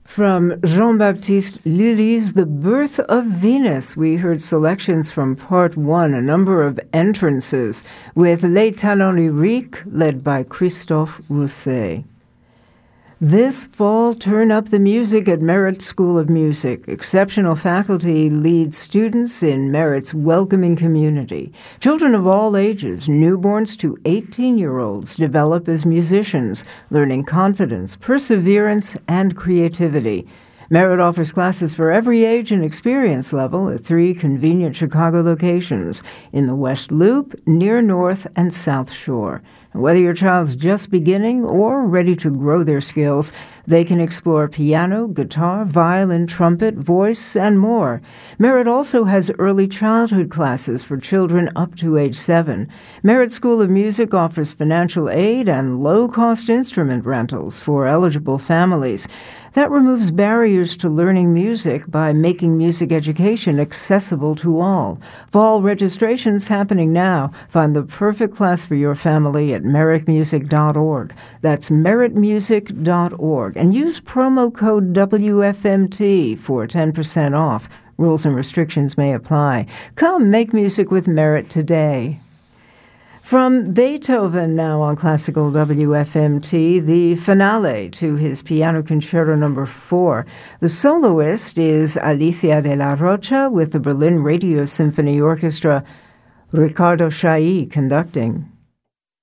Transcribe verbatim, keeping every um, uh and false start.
From Jean-Baptiste Lully's The Birth of Venus, we heard selections from Part one, a number of entrances, with Les Talents Lyriques, led by Christophe Rousset. This fall, turn up the music at Merit School of Music. Exceptional faculty lead students in Merit's welcoming community. Children of all ages, newborns to eighteen-year-olds, develop as musicians, learning confidence, perseverance, and creativity. Merit offers classes for every age and experience level at three convenient Chicago locations in the West Loop, near North and South Shore. Whether your child's just beginning or ready to grow their skills, they can explore piano, guitar, violin, trumpet, voice, and more. Merit also has early childhood classes for children up to age seven. Merit School of Music offers financial aid and low-cost instrument rentals for eligible families. That removes barriers to learning music by making music education accessible to all. Fall registration's happening now. Find the perfect class for your family at merit music dot org. That's merit music dot org. And use promo code W F M T for ten percent off. Rules and restrictions may apply. Come make music with Merit today. From Beethoven now on Classical W F M T, the finale to his Piano Concerto number four. The soloist is Alicia de la Rocha with the Berlin Radio Symphony Orchestra, Ricardo Chailly conducting.